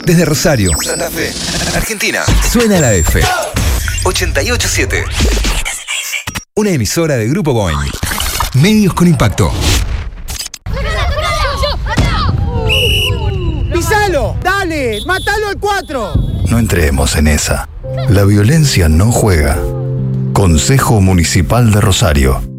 Desde Rosario, Santa Fe, Argentina, suena la F. 88.7. Una emisora de Grupo Boing. Medios con impacto. ¡Pisalo! ¡Dale! ¡Mátalo al 4! No entremos en esa. La violencia no juega. Consejo Municipal de Rosario.